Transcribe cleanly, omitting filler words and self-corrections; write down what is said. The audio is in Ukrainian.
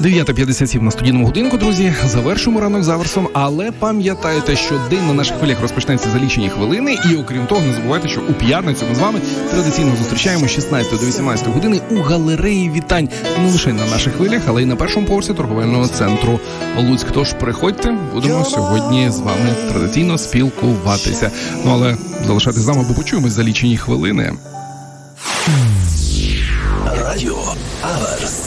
9:57 на студійному годинку, друзі. Завершуємо ранок заверсом, але пам'ятайте, що день на наших хвилях розпочнеться за лічені хвилини. І окрім того, не забувайте, що у п'ятницю ми з вами традиційно зустрічаємо з 16 до 18 години у галереї вітань. Не лише на наших хвилях, але й на першому поверсі торговельного центру Луцьк. Тож приходьте, будемо сьогодні з вами традиційно спілкуватися. Ну, але залишайтесь з нами, бо почуємось за лічені хвилини. Радіо Аверс.